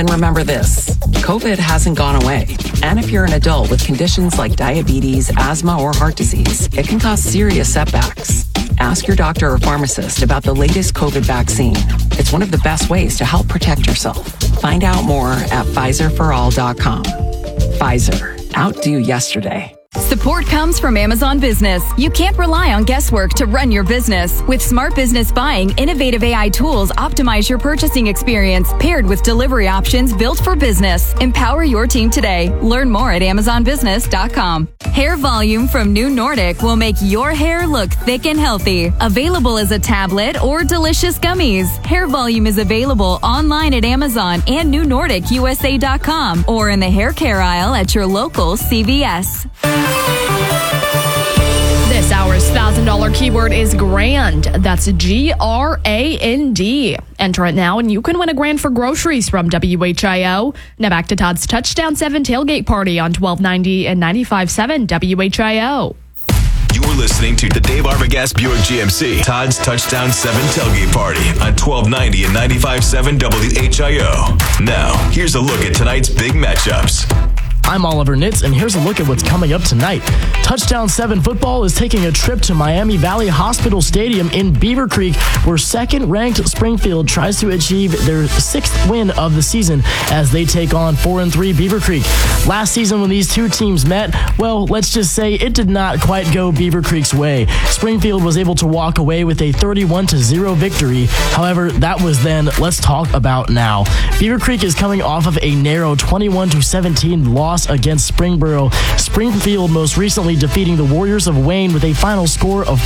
then remember this. COVID hasn't gone away. And if you're an adult with conditions like diabetes, asthma, or heart disease, it can cause serious setbacks. Ask your doctor or pharmacist about the latest COVID vaccine. It's one of the best ways to help protect yourself. Find out more at PfizerForAll.com. Pfizer. Outdo yesterday. Support comes from Amazon Business. You can't rely on guesswork to run your business. With Smart Business Buying, innovative AI tools optimize your purchasing experience, paired with delivery options built for business. Empower your team today. Learn more at AmazonBusiness.com. Hair Volume from New Nordic will make your hair look thick and healthy. Available as a tablet or delicious gummies. Hair Volume is available online at Amazon and NewNordicUSA.com or in the hair care aisle at your local CVS. This hour's $1,000 keyword is grand. That's GRAND. Enter it now and you can win a grand for groceries from WHIO. Now back to Todd's Touchdown 7 tailgate party on 1290 and 95.7 WHIO. You're listening to the Dave Arbogast Buick GMC Todd's Touchdown 7 tailgate party on 1290 and 95.7 WHIO. Now, here's a look at tonight's big matchups. I'm Oliver Nitz, and here's a look at what's coming up tonight. Touchdown 7 football is taking a trip to Miami Valley Hospital Stadium in Beaver Creek, where second-ranked Springfield tries to achieve their 6th win of the season as they take on 4-3 Beaver Creek. Last season when these two teams met, well, let's just say it did not quite go Beaver Creek's way. Springfield was able to walk away with a 31-0 victory. However, that was then. Let's talk about now. Beaver Creek is coming off of a narrow 21-17 loss against Springboro. Springfield most recently defeating the Warriors of Wayne with a final score of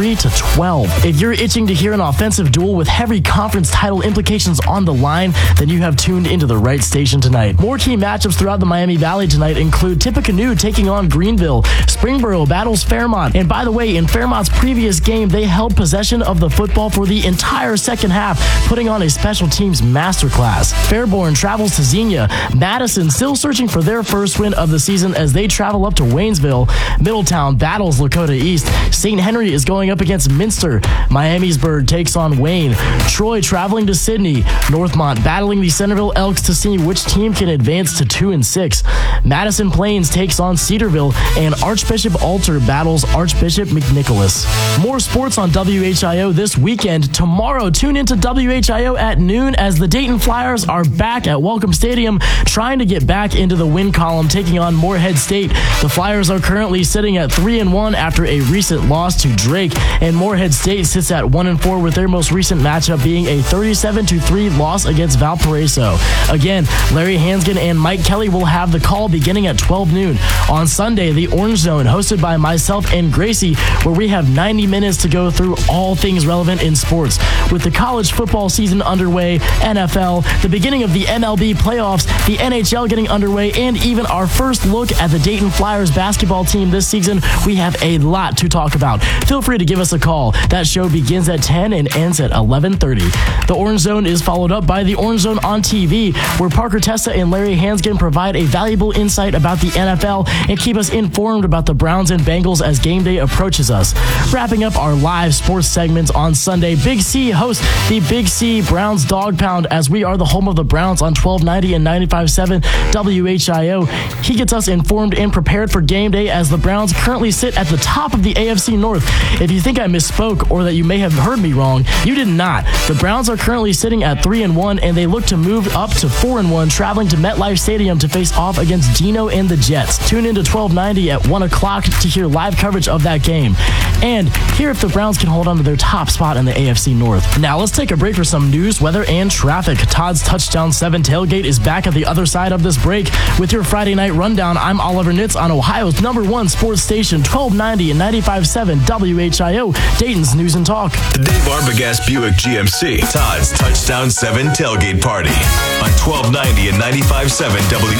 43-12. If you're itching to hear an offensive duel with heavy conference title implications on the line, then you have tuned into the right station tonight. More key matchups throughout the Miami Valley tonight include Tippecanoe taking on Greenville, Springboro battles Fairmont, and by the way, in Fairmont's previous game, they held possession of the football for the entire second half, putting on a special teams masterclass. Fairborn travels to Xenia. Madison still searching for their first win of the season as they travel up to Waynesville. Middletown battles Lakota East. St. Henry is going up against Minster. Miamisburg takes on Wayne. Troy traveling to Sydney. Northmont battling the Centerville Elks to see which team can advance to 2-6. Madison Plains takes on Cedarville, and Archbishop Alter battles Archbishop McNicholas. More sports on WHIO this weekend. Tomorrow, tune into WHIO at noon as the Dayton Flyers are back at Welcome Stadium trying to get back into the win column, taking on Morehead State. The Flyers are currently sitting at 3-1 after a recent loss to Drake, and Morehead State sits at 1-4 with their most recent matchup being a 37-3 loss against Valparaiso. Again, Larry Hansgen and Mike Kelly will have the call beginning at 12 noon. On Sunday, the Orange Zone, hosted by myself and Gracie, where we have 90 minutes to go through all things relevant in sports. With the college football season underway, NFL, the beginning of the MLB playoffs, the NHL getting underway, and even our first look at the Dayton Flyers basketball team this season, we have a lot to talk about. Feel free to give us a call. That show begins at 10 and ends at 11:30. The Orange Zone is followed up by the Orange Zone on TV, where Parker Testa and Larry Hansgen provide a valuable insight about the NFL and keep us informed about the Browns and Bengals as game day approaches us. Wrapping up our live sports segments on Sunday, Big C hosts the Big C Browns Dog Pound as we are the home of the Browns on 1290 and 95.7 WHIO. He gets us informed and prepared for game day as the Browns currently sit at the top of the AFC North. If you think I misspoke or that you may have heard me wrong, you did not. The Browns are currently sitting at 3-1 and they look to move up to 4-1, traveling to MetLife Stadium to face off against Geno and the Jets. Tune into 1290 at 1 o'clock to hear live coverage of that game and hear if the Browns can hold on to their top spot in the AFC North. Now let's take a break for some news, weather, and traffic. Todd's Touchdown 7 tailgate is back at the other side of this break. With your Friday night rundown, I'm Oliver Nitz on Ohio's #1 sports station, 1290 and 95.7 WHIO, Dayton's News and Talk. The Dave Arbogast Buick GMC Todd's Touchdown 7 tailgate party on 1290 and 95.7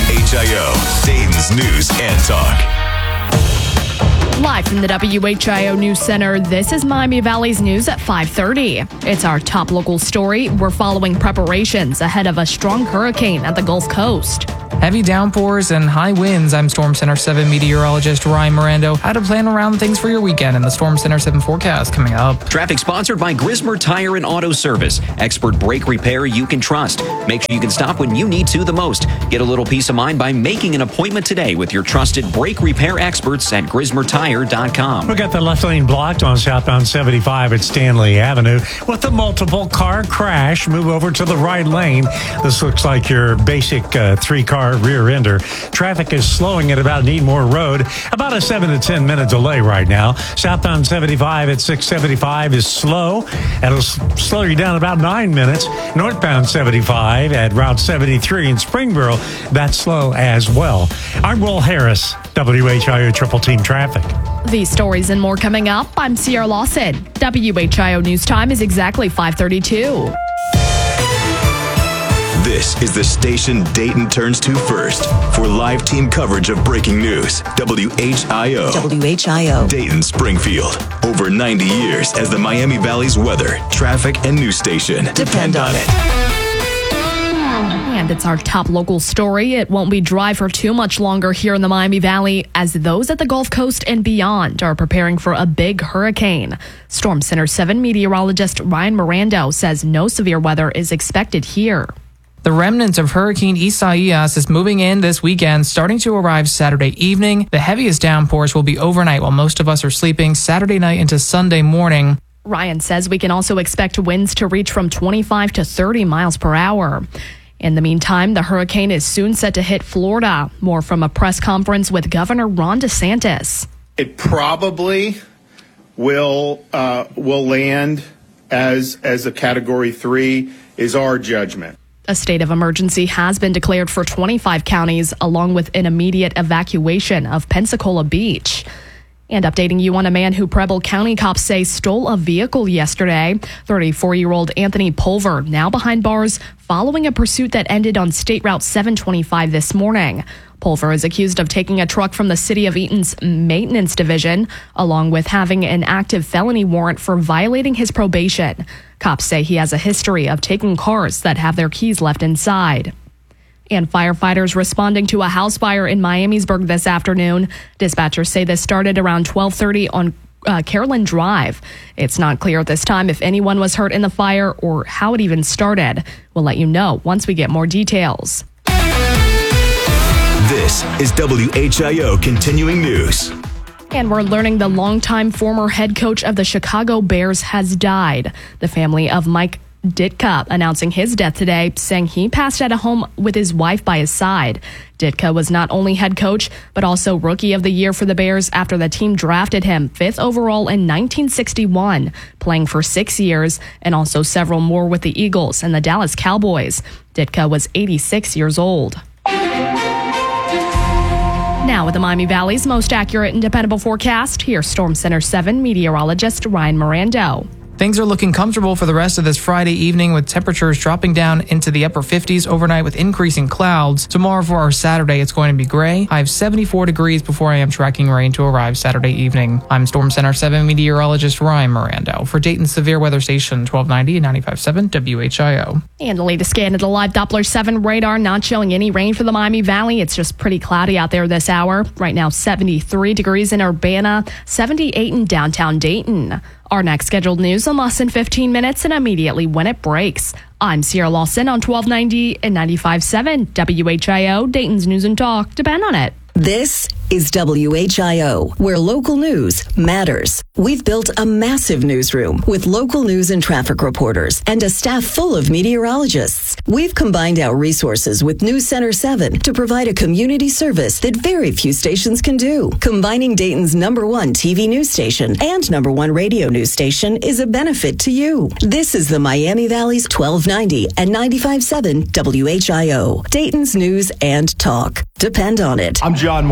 WHIO, Dayton's News and Talk. Live from the WHIO News Center, this is Miami Valley's news at 5:30. It's our top local story. We're following preparations ahead of a strong hurricane at the Gulf Coast. Heavy downpours and high winds. I'm Storm Center 7 meteorologist Ryan Mirando. How to plan around things for your weekend in the Storm Center 7 forecast coming up. Traffic sponsored by Grismer Tire and Auto Service. Expert brake repair you can trust. Make sure you can stop when you need to the most. Get a little peace of mind by making an appointment today with your trusted brake repair experts at GrismerTire.com. We got the left lane blocked on southbound 75 at Stanley Avenue with a multiple car crash. Move over to the right lane. This looks like your basic three-car rear ender. Traffic is slowing at about Needmore Road. About a 7 to 10 minute delay right now. Southbound 75 at 675 is slow. It'll slow you down about 9 minutes. Northbound 75 at Route 73 in Springboro, that's slow as well. I'm Will Harris, WHIO Triple Team Traffic. These stories and more coming up. I'm Sierra Lawson. WHIO News Time is exactly 5:32. This is the station Dayton turns to first for live team coverage of breaking news. WHIO. WHIO. Dayton Springfield. Over 90 years as the Miami Valley's weather, traffic, and news station. Depend on it. And it's our top local story. It won't be dry for too much longer here in the Miami Valley as those at the Gulf Coast and beyond are preparing for a big hurricane. Storm Center 7 meteorologist Ryan Mirando says no severe weather is expected here. The remnants of Hurricane Isaias is moving in this weekend, starting to arrive Saturday evening. The heaviest downpours will be overnight while most of us are sleeping Saturday night into Sunday morning. Ryan says we can also expect winds to reach from 25 to 30 miles per hour. In the meantime, the hurricane is soon set to hit Florida. More from a press conference with Governor Ron DeSantis. It probably will land as a Category 3 is our judgment. A state of emergency has been declared for 25 counties, along with an immediate evacuation of Pensacola Beach. And updating you on a man who Preble County cops say stole a vehicle yesterday. 34-year-old Anthony Pulver now behind bars following a pursuit that ended on State Route 725 this morning. Pulver is accused of taking a truck from the City of Eaton's maintenance division, along with having an active felony warrant for violating his probation. Cops say he has a history of taking cars that have their keys left inside. And firefighters responding to a house fire in Miamisburg this afternoon. Dispatchers say this started around 12:30 on Carolyn Drive. It's not clear at this time if anyone was hurt in the fire or how it even started. We'll let you know once we get more details. This is WHIO Continuing News. And we're learning the longtime former head coach of the Chicago Bears has died. The family of Mike Ditka announcing his death today, saying he passed at a home with his wife by his side. Ditka was not only head coach, but also Rookie of the Year for the Bears after the team drafted him 5th overall in 1961, playing for 6 years, and also several more with the Eagles and the Dallas Cowboys. Ditka was 86 years old. Now with the Miami Valley's most accurate and dependable forecast, here's Storm Center 7 meteorologist Ryan Mirando. Things are looking comfortable for the rest of this Friday evening with temperatures dropping down into the upper 50s overnight with increasing clouds. Tomorrow for our Saturday, it's going to be gray. I have 74 degrees before I am tracking rain to arrive Saturday evening. I'm Storm Center 7 meteorologist Ryan Mirando for Dayton Severe Weather Station 1290 and 95.7 WHIO. And the latest scan of the live Doppler 7 radar not showing any rain for the Miami Valley. It's just pretty cloudy out there this hour. Right now, 73 degrees in Urbana, 78 in downtown Dayton. Our next scheduled news in less than 15 minutes and immediately when it breaks. I'm Sierra Lawson on 1290 and 95.7 WHIO, Dayton's News and Talk. Depend on it. This is WHIO, where local news matters. We've built a massive newsroom with local news and traffic reporters and a staff full of meteorologists. We've combined our resources with News Center 7 to provide a community service that very few stations can do. Combining Dayton's #1 TV news station and #1 radio news station is a benefit to you. This is the Miami Valley's 1290 and 95.7 WHIO, Dayton's News and Talk. Depend on it. I'm John Morgan of Morgan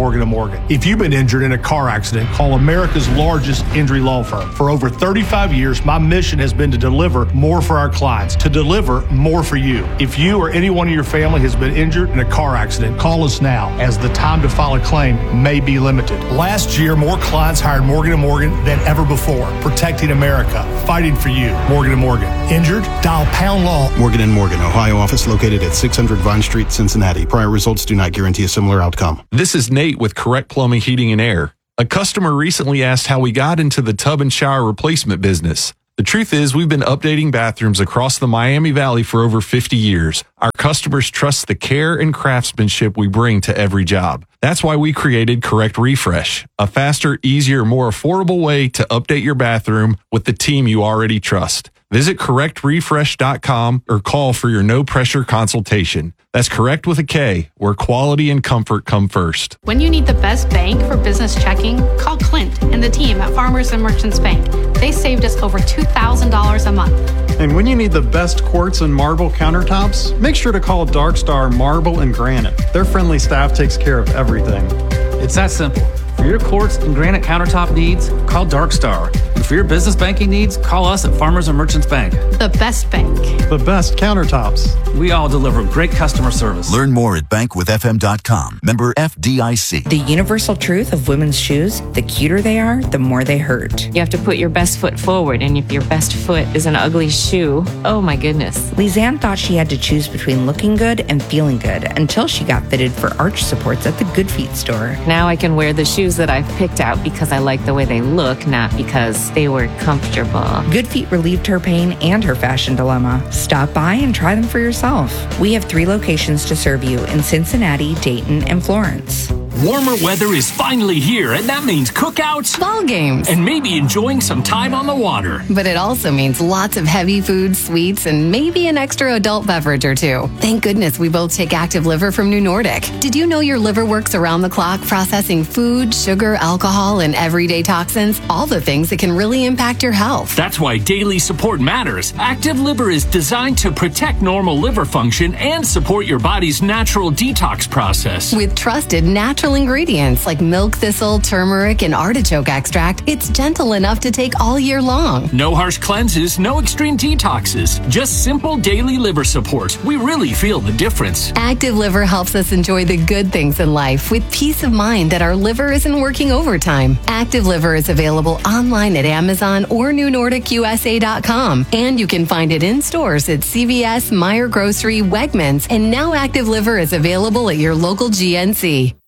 Morgan & Morgan. If you've been injured in a car accident, call America's largest injury law firm. For over 35 years, my mission has been to deliver more for our clients, to deliver more for you. If you or anyone in your family has been injured in a car accident, call us now, as the time to file a claim may be limited. Last year, more clients hired Morgan & Morgan than ever before, protecting America, fighting for you. Morgan & Morgan. Injured? Dial pound law. Morgan & Morgan, Ohio office located at 600 Vine Street, Cincinnati. Prior results do not guarantee a similar outcome. This is Nate with Correct Plumbing, Heating, and Air. A customer recently asked how we got into the tub and shower replacement business. The truth is, we've been updating bathrooms across the Miami Valley for over 50 years. Our customers trust the care and craftsmanship we bring to every job. That's why we created Correct Refresh, a faster, easier, more affordable way to update your bathroom with the team you already trust. Visit correctrefresh.com or call for your no-pressure consultation. That's Correct with a K, where quality and comfort come first. When you need the best bank for business checking, call Clint and the team at Farmers and Merchants Bank. They saved us over $2,000 a month. And when you need the best quartz and marble countertops, make sure to call Dark Star Marble and Granite. Their friendly staff takes care of everything. It's that simple. For your quartz and granite countertop needs, call Dark Star. And for your business banking needs, call us at Farmers and Merchants Bank. The best bank. The best countertops. We all deliver great customer service. Learn more at bankwithfm.com. Member FDIC. The universal truth of women's shoes, the cuter they are, the more they hurt. You have to put your best foot forward, and if your best foot is an ugly shoe, oh my goodness. Lisanne thought she had to choose between looking good and feeling good until she got fitted for arch supports at the Good Feet store. Now I can wear the shoes that I've picked out because I like the way they look, not because they were comfortable. Good Feet relieved her pain and her fashion dilemma. Stop by and try them for yourself. We have 3 locations to serve you in Cincinnati, Dayton, and Florence. Warmer weather is finally here, and that means cookouts, ball games, and maybe enjoying some time on the water. But it also means lots of heavy food, sweets, and maybe an extra adult beverage or two. Thank goodness we both take Active Liver from New Nordic. Did you know your liver works around the clock processing food, sugar, alcohol, and everyday toxins? All the things that can really impact your health. That's why daily support matters. Active Liver is designed to protect normal liver function and support your body's natural detox process. With trusted natural ingredients like milk thistle, turmeric, and artichoke extract, it's gentle enough to take all year long. No harsh cleanses, no extreme detoxes, just simple daily liver support. We really feel the difference. Active Liver helps us enjoy the good things in life with peace of mind that our liver isn't working overtime. Active Liver is available online at Amazon or NewNordicUSA.com, and you can find it in stores at CVS, Meijer Grocery, Wegmans, and now Active Liver is available at your local GNC.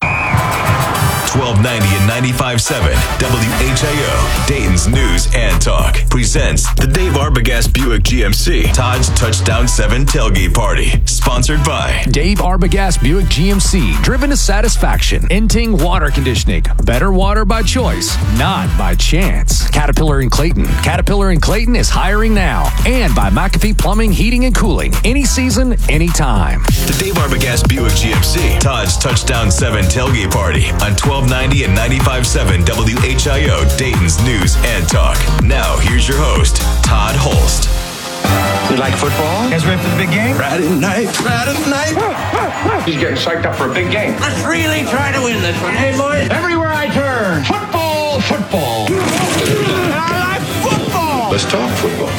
1290 and 95.7 WHIO, Dayton's News and Talk, presents the Dave Arbogast Buick GMC Todd's Touchdown 7 Tailgate Party, sponsored by Dave Arbogast Buick GMC, driven to satisfaction. Inting Water Conditioning, better water by choice, not by chance. Caterpillar and Clayton. Caterpillar and Clayton is hiring now. And by McAfee Plumbing, Heating, and Cooling. Any season, anytime. The Dave Arbogast Buick GMC Todd's Touchdown 7 Tailgate Party on 1290 and 95.7 WHIO, Dayton's News and Talk. Now, here's your host, Todd Holst. You like football? You guys ready for the big game? Friday night. He's getting psyched up for a big game. Let's really try to win this one, hey boys? Everywhere I turn, football, football. I like football. Let's talk football.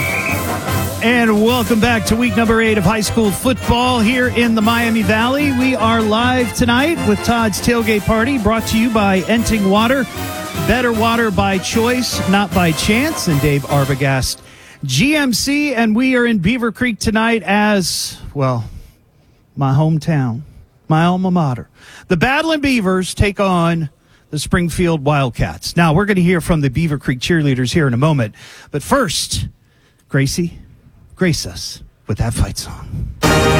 And welcome back to week number 8 of high school football here in the Miami Valley. We are live tonight with Todd's Tailgate Party, brought to you by Enting Water. Better water by choice, not by chance. And Dave Arbogast, GMC. And we are in Beaver Creek tonight as, well, my hometown, my alma mater. The Battling Beavers take on the Springfield Wildcats. Now, we're going to hear from the Beaver Creek cheerleaders here in a moment. But first, Gracie, grace us with that fight song.